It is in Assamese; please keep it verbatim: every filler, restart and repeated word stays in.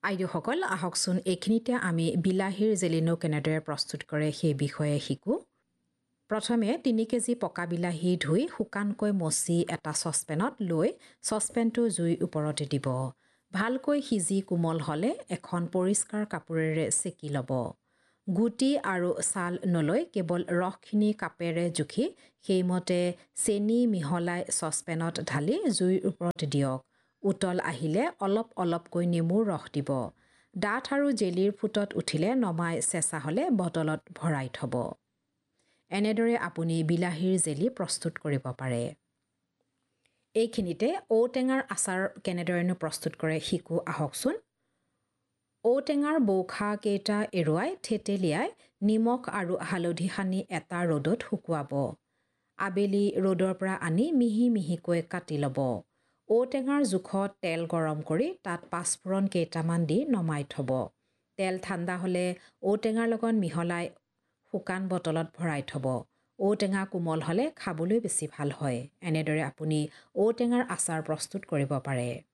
আইদেউসকল আহকচোন এইখিনিতে আমি বিলাহীৰ জেলিনো কেনেদৰে প্ৰস্তুত কৰে সেই বিষয়ে শিকোঁ। প্ৰথমে তিনি কেজি পকা বিলাহী ধুই শুকানকৈ মচি এটা চচপেনত লৈ চচপেনটো জুইৰ ওপৰতে দিব। ভালকৈ সিজি কোমল হ'লে এখন পৰিষ্কাৰ কাপোৰেৰে চেকি ল'ব। গুটি আৰু ছাল নলৈ কেৱল ৰসখিনি কাপেৰে জুখি সেইমতে চেনি মিহলাই চচপেনত ঢালি জুইৰ ওপৰত দিয়ক। উতল আহিলে অলপ অলপকৈ নেমুৰ ৰস দিব। ডাঠ আৰু জেলিৰ ফুটত উঠিলে নমাই চেঁচা হ'লে বটলত ভৰাই থ'ব। এনেদৰে আপুনি বিলাহীৰ জেলি প্ৰস্তুত কৰিব পাৰে। এইখিনিতে ঔটেঙাৰ আচাৰ কেনেদৰেনো প্ৰস্তুত কৰে শিকোঁ আহকচোন। ঔটেঙাৰ বৌখাকেইটা এৰুৱাই থেতেলিয়াই নিমখ আৰু হালধি সানি এটা ৰ'দত শুকুৱাব। আবেলি ৰ'দৰ পৰা আনি মিহি মিহিকৈ কাটি ল'ব। ঔটেঙাৰ জোখত তেল গৰম কৰি তাত পাঁচফোৰণ কেইটামান দি নমাই থ'ব। তেল ঠাণ্ডা হ'লে ঔটেঙাৰ লগত মিহলাই শুকান বটলত ভৰাই থ'ব। ঔটেঙা কোমল হ'লে খাবলৈ বেছি ভাল হয়। এনেদৰে আপুনি ঔটেঙাৰ আচাৰ প্ৰস্তুত কৰিব পাৰে।